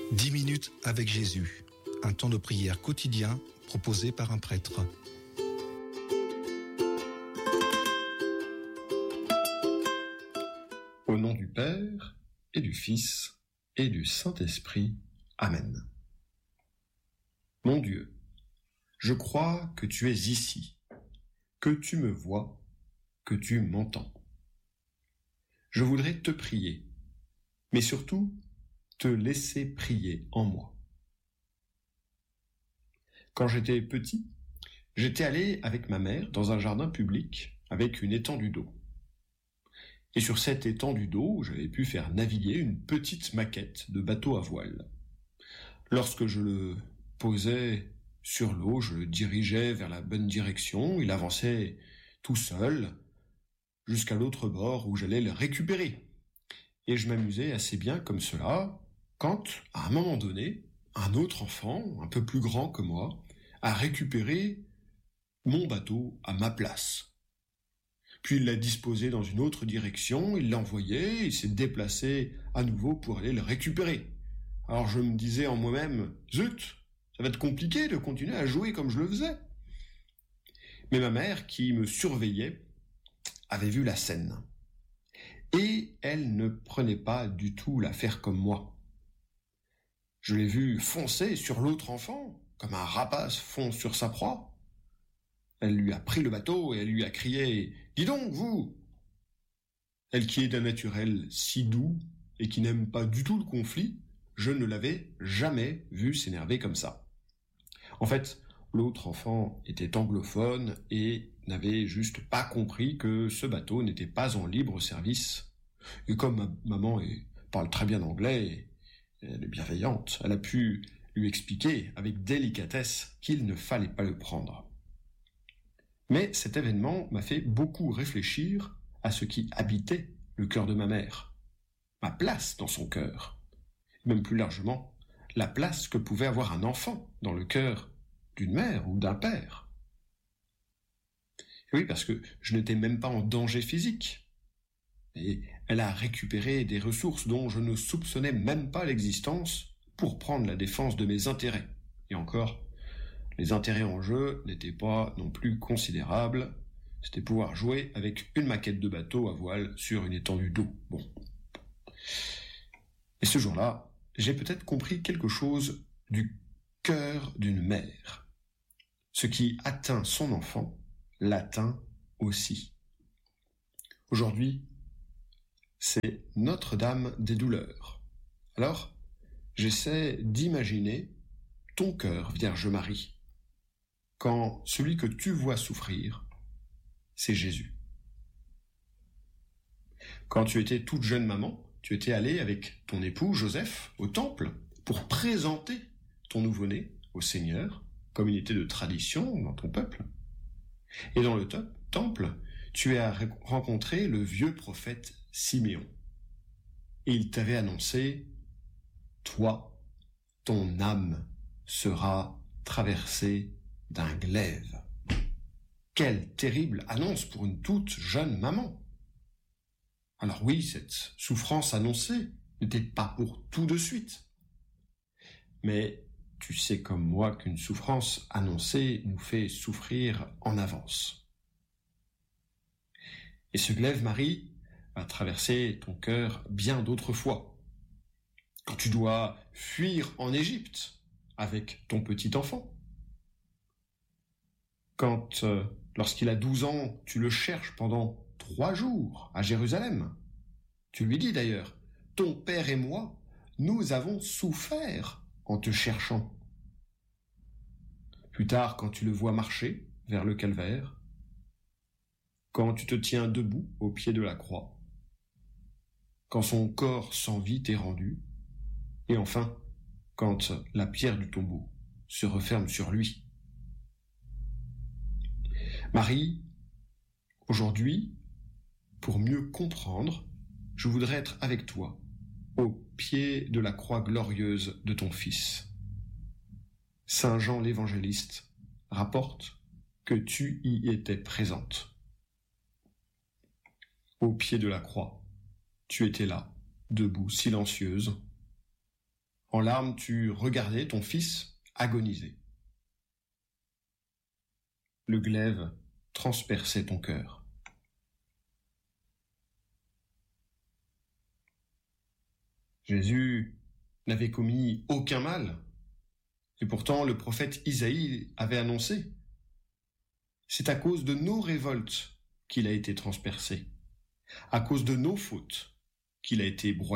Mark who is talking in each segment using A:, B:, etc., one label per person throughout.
A: 10 minutes avec Jésus, un temps de prière quotidien proposé par un prêtre.
B: Au nom du Père, et du Fils, et du Saint-Esprit. Amen. Mon Dieu, je crois que tu es ici, que tu me vois, que tu m'entends. Je voudrais te prier, mais surtout te laisser prier en moi. Quand j'étais petit, j'étais allé avec ma mère dans un jardin public avec une étendue d'eau. Et sur cette étendue d'eau, j'avais pu faire naviguer une petite maquette de bateau à voile. Lorsque je le posais sur l'eau, je le dirigeais vers la bonne direction, il avançait tout seul jusqu'à l'autre bord où j'allais le récupérer. Et je m'amusais assez bien comme cela, quand, à un moment donné, un autre enfant, un peu plus grand que moi, a récupéré mon bateau à ma place. Puis il l'a disposé dans une autre direction, il l'a envoyé, il s'est déplacé à nouveau pour aller le récupérer. Alors je me disais en moi-même, zut, ça va être compliqué de continuer à jouer comme je le faisais. Mais ma mère, qui me surveillait, avait vu la scène. Et elle ne prenait pas du tout l'affaire comme moi. Je l'ai vu foncer sur l'autre enfant, comme un rapace fonce sur sa proie. Elle lui a pris le bateau et elle lui a crié « Dis donc, vous !» Elle qui est d'un naturel si doux et qui n'aime pas du tout le conflit, je ne l'avais jamais vu s'énerver comme ça. En fait, l'autre enfant était anglophone et n'avait juste pas compris que ce bateau n'était pas en libre service. Et comme ma maman parle très bien anglais et elle est bienveillante, elle a pu lui expliquer avec délicatesse qu'il ne fallait pas le prendre. Mais cet événement m'a fait beaucoup réfléchir à ce qui habitait le cœur de ma mère, ma place dans son cœur, et même plus largement, la place que pouvait avoir un enfant dans le cœur d'une mère ou d'un père. Et oui, parce que je n'étais même pas en danger physique. Et elle a récupéré des ressources dont je ne soupçonnais même pas l'existence pour prendre la défense de mes intérêts. Et encore, les intérêts en jeu n'étaient pas non plus considérables. C'était pouvoir jouer avec une maquette de bateau à voile sur une étendue d'eau. Bon. Et ce jour-là, j'ai peut-être compris quelque chose du cœur d'une mère. Ce qui atteint son enfant, l'atteint aussi. Aujourd'hui, c'est Notre-Dame des douleurs. Alors, j'essaie d'imaginer ton cœur, Vierge Marie, quand celui que tu vois souffrir, c'est Jésus. Quand tu étais toute jeune maman, tu étais allée avec ton époux Joseph au temple pour présenter ton nouveau-né au Seigneur, comme il était de tradition dans ton peuple. Et dans le temple, tu as rencontré le vieux prophète Siméon. Et il t'avait annoncé, toi, ton âme sera traversée d'un glaive. Quelle terrible annonce pour une toute jeune maman. Alors oui, cette souffrance annoncée n'était pas pour tout de suite. Mais tu sais comme moi qu'une souffrance annoncée nous fait souffrir en avance. Et ce glaive, Marie, va traverser ton cœur bien d'autres fois. Quand tu dois fuir en Égypte avec ton petit enfant. Quand, lorsqu'il a 12 ans, tu le cherches pendant 3 jours à Jérusalem. Tu lui dis d'ailleurs, ton père et moi, nous avons souffert en te cherchant. Plus tard, quand tu le vois marcher vers le calvaire, quand tu te tiens debout au pied de la croix, quand son corps sans vie t'est rendu, et enfin, quand la pierre du tombeau se referme sur lui. Marie, aujourd'hui, pour mieux comprendre, je voudrais être avec toi, au pied de la croix glorieuse de ton Fils. Saint Jean l'Évangéliste rapporte que tu y étais présente. Au pied de la croix, tu étais là, debout, silencieuse, En larmes, tu regardais ton fils agoniser. Le glaive transperçait ton cœur. Jésus n'avait commis aucun mal. Et pourtant, le prophète Isaïe avait annoncé « C'est à cause de nos révoltes qu'il a été transpercé, à cause de nos fautes qu'il a été broyé. »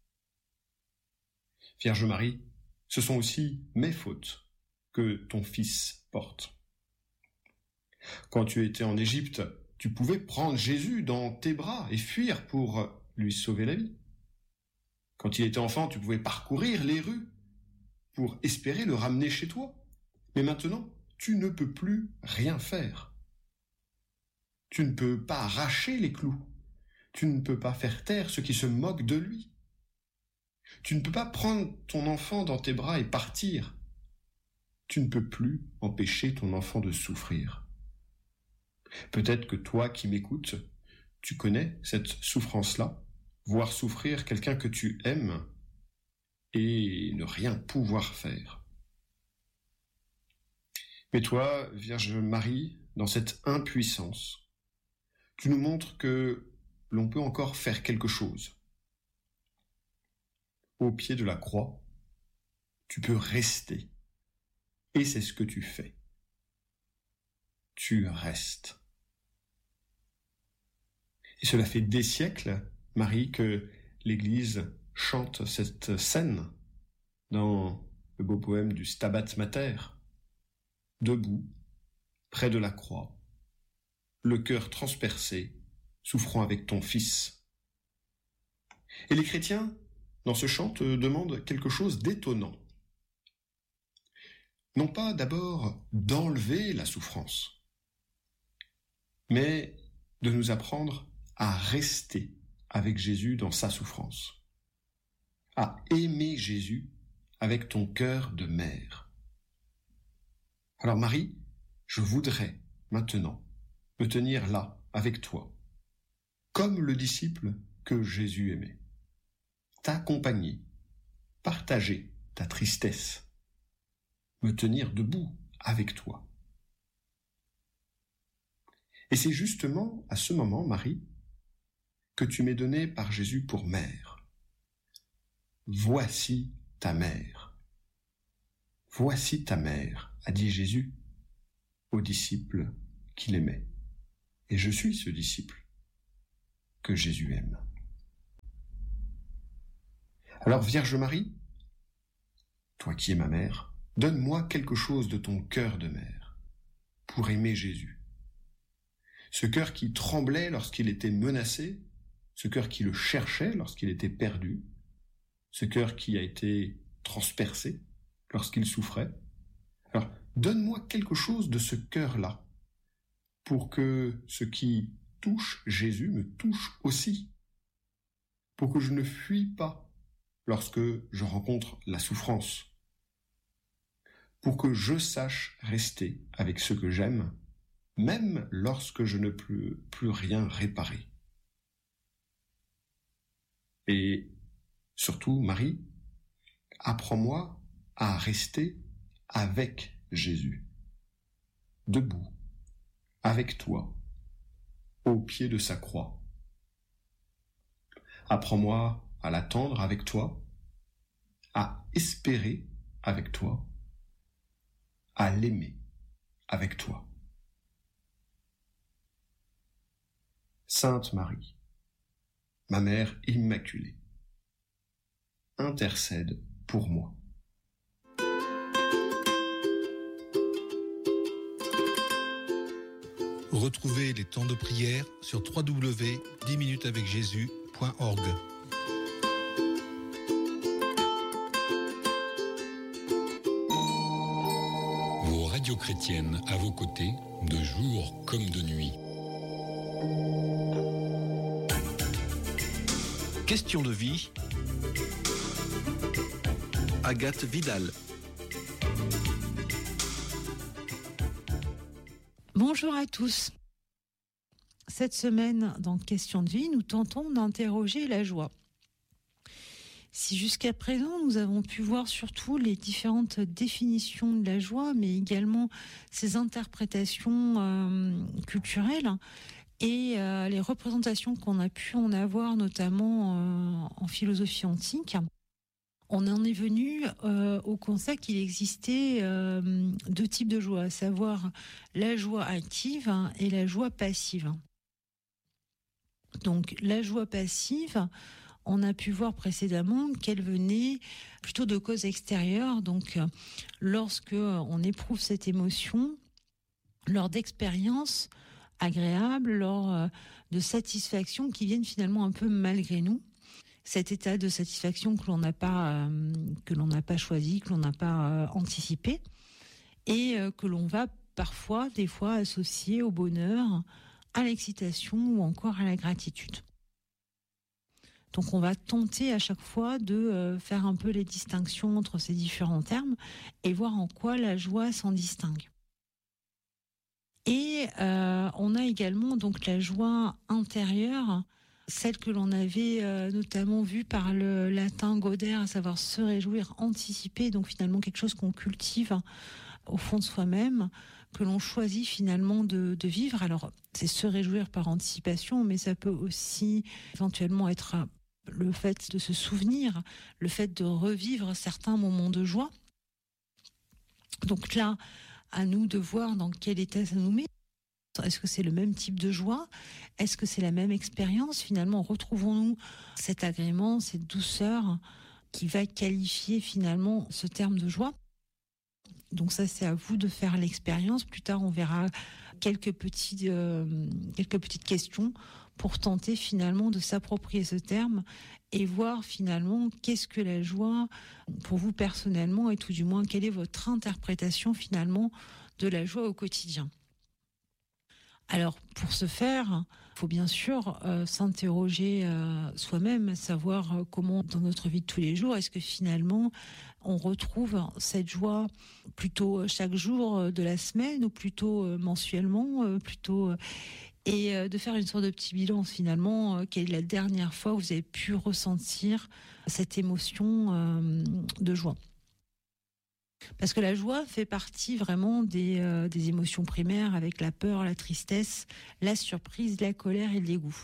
B: Vierge Marie, ce sont aussi mes fautes que ton fils porte. Quand tu étais en Égypte, tu pouvais prendre Jésus dans tes bras et fuir pour lui sauver la vie. Quand il était enfant, tu pouvais parcourir les rues pour espérer le ramener chez toi. Mais maintenant, tu ne peux plus rien faire. Tu ne peux pas arracher les clous. Tu ne peux pas faire taire ceux qui se moquent de lui. Tu ne peux pas prendre ton enfant dans tes bras et partir. Tu ne peux plus empêcher ton enfant de souffrir. Peut-être que toi qui m'écoutes, tu connais cette souffrance-là, voir souffrir quelqu'un que tu aimes et ne rien pouvoir faire. Mais toi, Vierge Marie, dans cette impuissance, tu nous montres que l'on peut encore faire quelque chose. Au pied de la croix, tu peux rester. Et c'est ce que tu fais. Tu restes. Et cela fait des siècles, Marie, que l'Église chante cette scène dans le beau poème du Stabat Mater. Debout, près de la croix, le cœur transpercé, souffrant avec ton Fils. Et les chrétiens, dans ce chant, te demandent quelque chose d'étonnant. Non pas d'abord d'enlever la souffrance, mais de nous apprendre à rester avec Jésus dans sa souffrance, à aimer Jésus avec ton cœur de mère. Alors Marie, je voudrais maintenant me tenir là avec toi, comme le disciple que Jésus aimait, t'accompagner, partager ta tristesse, me tenir debout avec toi. Et c'est justement à ce moment, Marie, que tu m'es donnée par Jésus pour mère. Voici ta mère. Voici ta mère, a dit Jésus au disciple qu'il aimait. Et je suis ce disciple que Jésus aime. Alors, Vierge Marie, toi qui es ma mère, donne-moi quelque chose de ton cœur de mère pour aimer Jésus. Ce cœur qui tremblait lorsqu'il était menacé, ce cœur qui le cherchait lorsqu'il était perdu, ce cœur qui a été transpercé lorsqu'il souffrait. Alors, donne-moi quelque chose de ce cœur-là pour que ce qui touche Jésus me touche aussi, pour que je ne fuis pas lorsque je rencontre la souffrance, pour que je sache rester avec ceux que j'aime, même lorsque je ne peux plus rien réparer. Et surtout, Marie, apprends-moi à rester avec Jésus, debout, avec toi, au pied de sa croix. Apprends-moi à l'attendre avec toi, à espérer avec toi, à l'aimer avec toi. Sainte Marie, ma mère immaculée, intercède pour moi.
A: Retrouvez les temps de prière sur www.10minutesavecjésus.org.
C: Vos radios chrétiennes à vos côtés, de jour comme de nuit.
A: Question de vie. Agathe Vidal.
D: Bonjour à tous. Cette semaine, dans Question de vie, nous tentons d'interroger la joie. Si jusqu'à présent, nous avons pu voir surtout les différentes définitions de la joie, mais également ses interprétations culturelles et les représentations qu'on a pu en avoir, notamment en philosophie antique, on en est venu au constat qu'il existait deux types de joie, à savoir la joie active et la joie passive. Donc la joie passive, on a pu voir précédemment qu'elle venait plutôt de causes extérieures. Donc lorsque on éprouve cette émotion, lors d'expériences agréables, lors de satisfactions qui viennent finalement un peu malgré nous. Cet état de satisfaction que l'on n'a pas choisi, que l'on n'a pas anticipé, et que l'on va parfois, des fois, associer au bonheur, à l'excitation ou encore à la gratitude. Donc on va tenter à chaque fois de faire un peu les distinctions entre ces différents termes et voir en quoi la joie s'en distingue. Et on a également donc la joie intérieure, celle que l'on avait notamment vue par le latin gauder, à savoir se réjouir, anticiper, donc finalement quelque chose qu'on cultive au fond de soi-même, que l'on choisit finalement de vivre. Alors c'est se réjouir par anticipation, mais ça peut aussi éventuellement être le fait de se souvenir, le fait de revivre certains moments de joie. Donc là, à nous de voir dans quel état ça nous met. Est-ce que c'est le même type de joie ? Est-ce que c'est la même expérience ? Finalement, retrouvons-nous cet agrément, cette douceur qui va qualifier finalement ce terme de joie ? Donc ça, c'est à vous de faire l'expérience. Plus tard, on verra quelques petites questions pour tenter finalement de s'approprier ce terme et voir finalement qu'est-ce que la joie pour vous personnellement, et tout du moins quelle est votre interprétation finalement de la joie au quotidien. Alors pour ce faire, il faut bien sûr s'interroger soi-même, savoir comment dans notre vie de tous les jours, est-ce que finalement on retrouve cette joie plutôt chaque jour de la semaine ou plutôt mensuellement, et de faire une sorte de petit bilan finalement, quelle est la dernière fois où vous avez pu ressentir cette émotion de joie. Parce que la joie fait partie vraiment des émotions primaires, avec la peur, la tristesse, la surprise, la colère et le dégoût.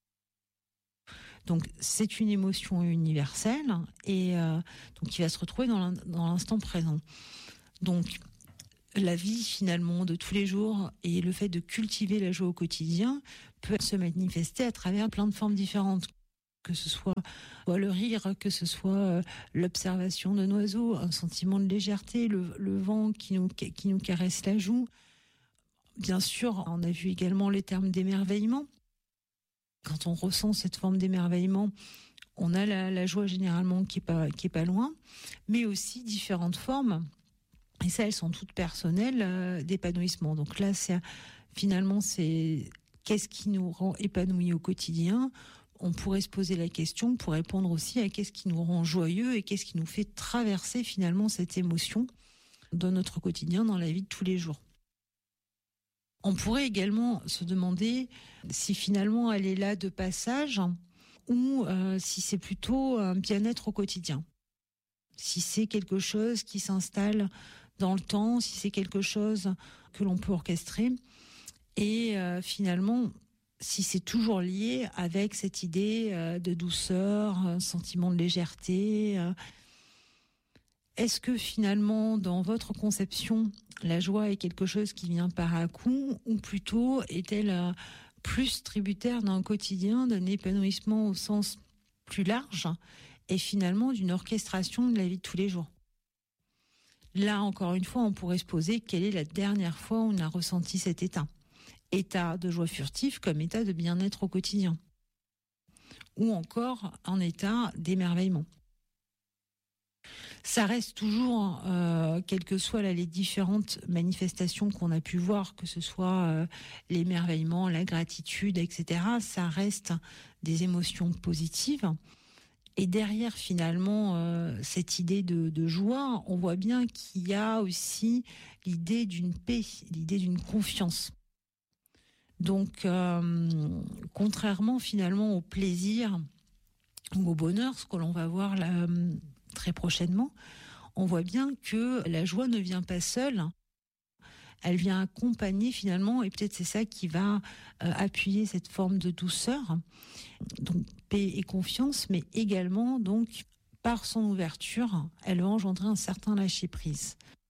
D: Donc c'est une émotion universelle et donc qui va se retrouver dans l'instant présent. Donc la vie finalement de tous les jours et le fait de cultiver la joie au quotidien peut se manifester à travers plein de formes différentes. Que ce soit le rire, que ce soit l'observation d'un oiseau, un sentiment de légèreté, le vent qui nous caresse la joue. Bien sûr, on a vu également les termes d'émerveillement. Quand on ressent cette forme d'émerveillement, on a la joie généralement qui est pas loin, mais aussi différentes formes. Et ça, elles sont toutes personnelles d'épanouissement. Donc là, finalement, c'est qu'est-ce qui nous rend épanouis au quotidien ? On pourrait se poser la question pour répondre aussi à qu'est-ce qui nous rend joyeux et qu'est-ce qui nous fait traverser finalement cette émotion dans notre quotidien, dans la vie de tous les jours. On pourrait également se demander si finalement elle est là de passage ou si c'est plutôt un bien-être au quotidien. Si c'est quelque chose qui s'installe dans le temps, si c'est quelque chose que l'on peut orchestrer et finalement si c'est toujours lié avec cette idée de douceur, un sentiment de légèreté. Est-ce que finalement, dans votre conception, la joie est quelque chose qui vient par à coup, ou plutôt est-elle plus tributaire d'un quotidien, d'un épanouissement au sens plus large, et finalement d'une orchestration de la vie de tous les jours ? Là, encore une fois, on pourrait se poser quelle est la dernière fois où on a ressenti cet état ? État de joie furtive comme état de bien-être au quotidien. Ou encore un état d'émerveillement. Ça reste toujours, quelles que soient les différentes manifestations qu'on a pu voir, que ce soit l'émerveillement, la gratitude, etc., ça reste des émotions positives. Et derrière, finalement, cette idée de joie, on voit bien qu'il y a aussi l'idée d'une paix, l'idée d'une confiance. Donc, contrairement finalement au plaisir ou au bonheur, ce que l'on va voir là très prochainement, on voit bien que la joie ne vient pas seule. Elle vient accompagner finalement, et peut-être c'est ça qui va appuyer cette forme de douceur, donc paix et confiance, mais également donc par son ouverture, elle va engendrer un certain lâcher-prise.